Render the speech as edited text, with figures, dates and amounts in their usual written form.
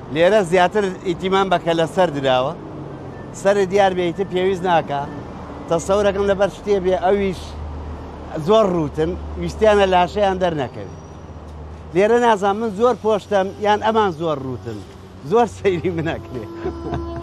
لێرە زیاتر ئیتیمان بەکە لە سەر دراوە سەر دیار بێتە پێویست ناکە تەسەورەکەم لەبەر شتێ بێ ئەویش زۆر ڕوتن ویستیانە لاشەیان دەرنەکەوێت لێرە نازان من زۆر پۆشتم یان ئەمان زۆر ڕوتن زۆر سەیری منەکرێ